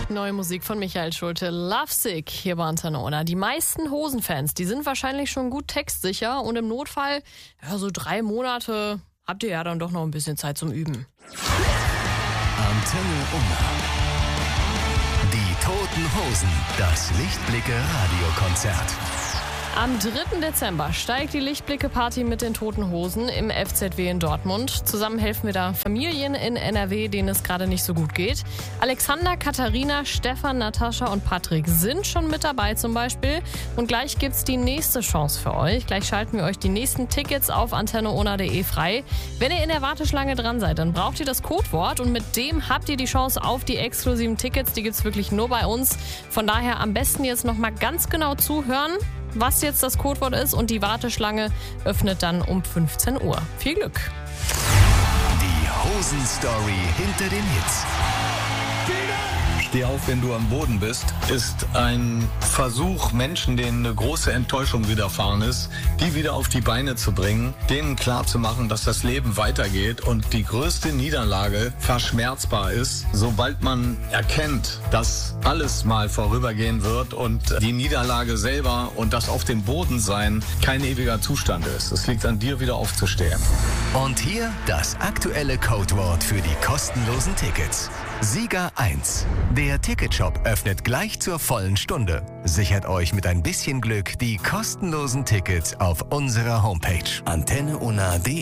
Neue Musik von Michael Schulte, Lovesick, hier bei Antenne Unna. Die meisten Hosenfans, die sind wahrscheinlich schon gut textsicher und im Notfall, ja, so 3 Monate habt ihr ja dann doch noch ein bisschen Zeit zum Üben. Antenne Unna. Die Toten Hosen, das Lichtblicke-Radiokonzert. Am 3. Dezember steigt die Lichtblicke-Party mit den Toten Hosen im FZW in Dortmund. Zusammen helfen wir da Familien in NRW, denen es gerade nicht so gut geht. Alexander, Katharina, Stefan, Natascha und Patrick sind schon mit dabei zum Beispiel. Und gleich gibt's die nächste Chance für euch. Gleich schalten wir euch die nächsten Tickets auf antenneona.de frei. Wenn ihr in der Warteschlange dran seid, dann braucht ihr das Codewort und mit dem habt ihr die Chance auf die exklusiven Tickets. Die gibt's wirklich nur bei uns. Von daher am besten jetzt nochmal ganz genau zuhören, was jetzt das Codewort ist, und die Warteschlange öffnet dann um 15 Uhr. Viel Glück! Die Hosen-Story hinter den Hits. Steh auf, wenn du am Boden bist, ist ein Versuch, Menschen, denen eine große Enttäuschung widerfahren ist, die wieder auf die Beine zu bringen, denen klarzumachen, dass das Leben weitergeht und die größte Niederlage verschmerzbar ist, sobald man erkennt, dass alles mal vorübergehen wird und die Niederlage selber und das auf dem Boden sein kein ewiger Zustand ist. Es liegt an dir, wieder aufzustehen. Und hier das aktuelle Codewort für die kostenlosen Tickets. Sieger 1. Der Ticketshop öffnet gleich zur vollen Stunde. Sichert euch mit ein bisschen Glück die kostenlosen Tickets auf unserer Homepage antenneunna.de.